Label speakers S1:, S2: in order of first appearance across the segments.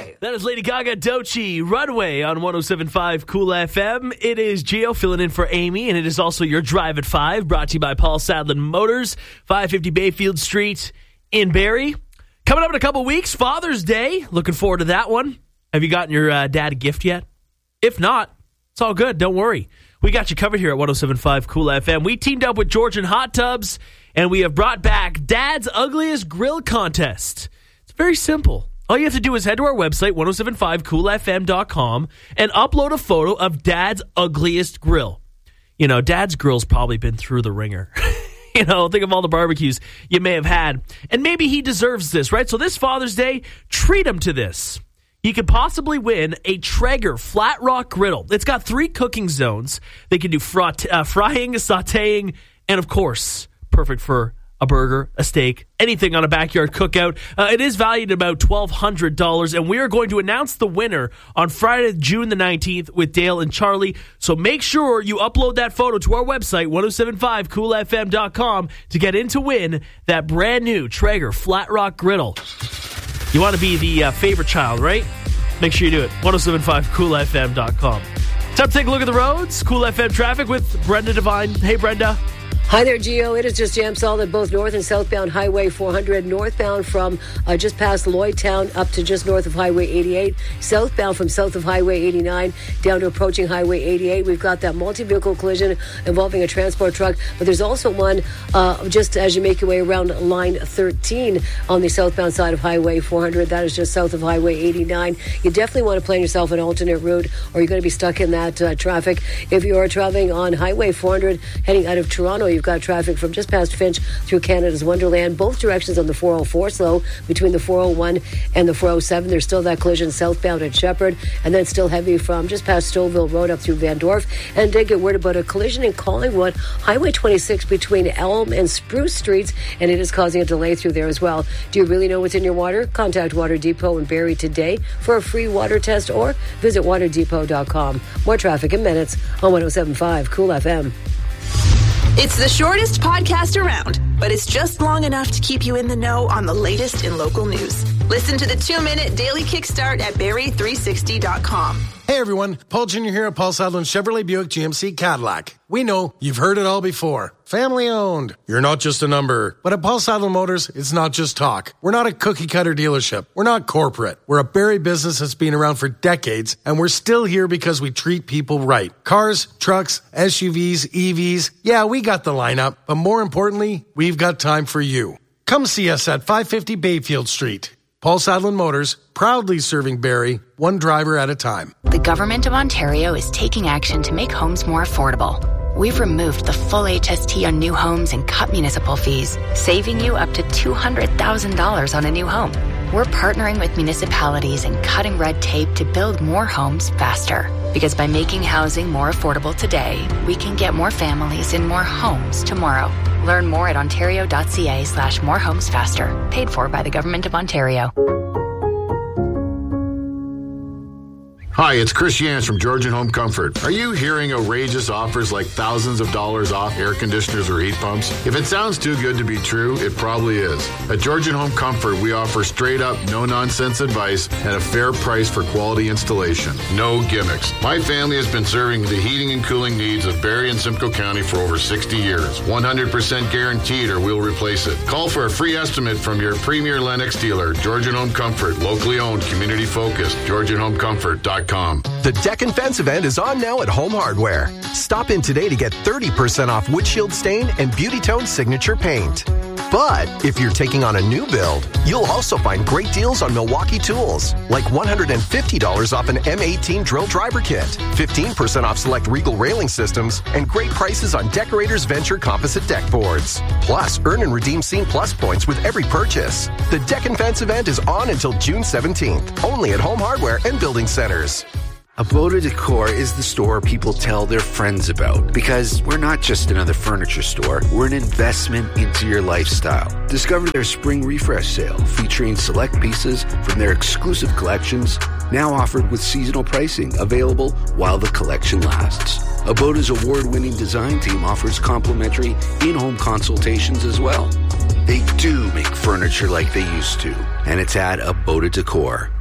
S1: Runway. That is Lady Gaga, Doechii, Runway on 107.5 Cool FM. It is Gio filling in for Amy, and it is also your Drive at 5, brought to you by Paul Sadlin Motors, 550 Bayfield Street in Barrie. Coming up in a couple weeks, Father's Day. Looking forward to that one. Have you gotten your dad a gift yet? If not, it's all good. Don't worry. We got you covered here at 107.5 Cool FM. We teamed up with Georgian Hot Tubs, and we have brought back Dad's Ugliest Grill Contest. It's very simple. All you have to do is head to our website, 1075coolfm.com, and upload a photo of Dad's ugliest grill. You know, Dad's grill's probably been through the ringer. You know, think of all the barbecues you may have had. And maybe he deserves this, right? So this Father's Day, treat him to this. You could possibly win a Traeger Flat Rock Griddle. It's got 3 cooking zones. They can do frying, sautéing, and of course, perfect for a burger, a steak, anything on a backyard cookout. It is valued at about $1,200, and we are going to announce the winner on Friday, June the 19th with Dale and Charlie. So make sure you upload that photo to our website, 1075coolfm.com, to get in to win that brand new Traeger Flat Rock Griddle. You want to be the favorite child, right? Make sure you do it. 1075coolfm.com. Time to take a look at the roads. Cool FM traffic with Brenda Devine. Hey, Brenda.
S2: Hi there, Gio. It is just jam solid both north and southbound Highway 400. Northbound from just past Lloydtown up to just north of Highway 88. Southbound from south of Highway 89 down to approaching Highway 88. We've got that multi-vehicle collision involving a transport truck. But there's also one just as you make your way around line 13 on the southbound side of Highway 400. That is just south of Highway 89. You definitely want to plan yourself an alternate route or you're going to be stuck in that traffic. If you are traveling on Highway 400 heading out of Toronto, you've got traffic from just past Finch through Canada's Wonderland. Both directions on the 404 slow between the 401 and the 407. There's still that collision southbound at Shepherd, and then still heavy from just past Stouffville Road up through Van Dorf. And did get word about a collision in Collingwood, Highway 26 between Elm and Spruce Streets, and it is causing a delay through there as well. Do you really know what's in your water? Contact Water Depot in Barrie today for a free water test or visit waterdepot.com. More traffic in minutes on 107.5 Cool FM.
S3: It's the shortest podcast around, but it's just long enough to keep you in the know on the latest in local news. Listen to the 2-minute daily kickstart at Barrie360.com.
S4: Hey everyone, Paul Jr. here at Paul Sadlin Chevrolet Buick GMC Cadillac. We know you've heard it all before. Family owned. You're not just a number. But at Paul Sadlin Motors, it's not just talk. We're not a cookie cutter dealership. We're not corporate. We're a Barrie business that's been around for decades, and we're still here because we treat people right. Cars, trucks, SUVs, EVs. Yeah, we got the lineup, but more importantly, we've got time for you. Come see us at 550 Bayfield Street. Paul Sadlin Motors, proudly serving Barrie, one driver at a time.
S5: The Government of Ontario is taking action to make homes more affordable. We've removed the full HST on new homes and cut municipal fees, saving you up to $200,000 on a new home. We're partnering with municipalities and cutting red tape to build more homes faster. Because by making housing more affordable today, we can get more families in more homes tomorrow. Learn more at ontario.ca/morehomesfaster. Paid for by the Government of Ontario.
S6: Hi, it's Chris Yance from Georgian Home Comfort. Are you hearing outrageous offers like thousands of dollars off air conditioners or heat pumps? If it sounds too good to be true, it probably is. At Georgian Home Comfort, we offer straight-up, no-nonsense advice and a fair price for quality installation. No gimmicks. My family has been serving the heating and cooling needs of Barrie and Simcoe County for over 60 years. 100% guaranteed or we'll replace it. Call for a free estimate from your premier Lennox dealer, Georgian Home Comfort, locally owned, community-focused, GeorgianHomeComfort.com.
S7: The Deck and Fence event is on now at Home Hardware. Stop in today to get 30% off windshield stain and Beauty Tone signature paint. But if you're taking on a new build, you'll also find great deals on Milwaukee tools, like $150 off an M18 drill driver kit, 15% off select Regal railing systems, and great prices on Decorators Venture composite deck boards. Plus, earn and redeem Scene Plus points with every purchase. The Deck and Fence event is on until June 17th, only at Home Hardware and Building Centers.
S8: Aboda Decor is the store people tell their friends about because we're not just another furniture store, we're an investment into your lifestyle. Discover their spring refresh sale featuring select pieces from their exclusive collections, now offered with seasonal pricing available while the collection lasts. Aboda's award-winning design team offers complimentary in-home consultations as well. They do make furniture like they used to, and it's at Aboda Decor.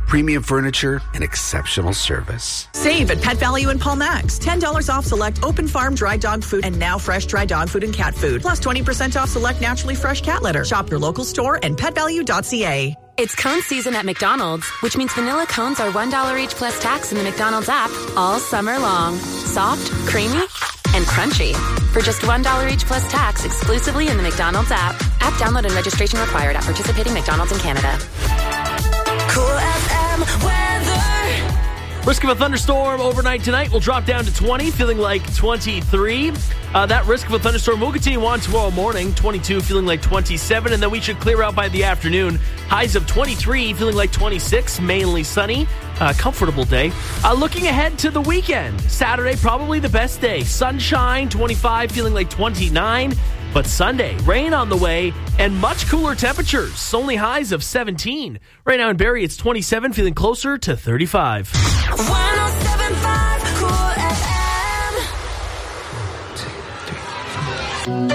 S8: premium furniture, and exceptional service.
S9: Save at Pet Value in Paul Max. $10 off select open farm dry dog food and now fresh dry dog food and cat food. Plus 20% off select naturally fresh cat litter. Shop your local store and petvalue.ca.
S5: It's cone season at McDonald's, which means vanilla cones are $1 each plus tax in the McDonald's app all summer long. Soft, creamy, and crunchy. For just $1 each plus tax exclusively in the McDonald's app. App download and registration required at participating McDonald's in Canada.
S10: Cool FM weather.
S1: Risk of a thunderstorm overnight tonight will drop down to 20, feeling like 23. That risk of a thunderstorm will continue on tomorrow morning, 22, feeling like 27, and then we should clear out by the afternoon. Highs of 23, feeling like 26, mainly sunny. Comfortable day. Looking ahead to the weekend, Saturday, probably the best day. Sunshine, 25, feeling like 29. But Sunday, rain on the way and much cooler temperatures. Only highs of 17. Right now in Barrie, it's 27, feeling closer to 35.
S10: 107.5 Cool FM.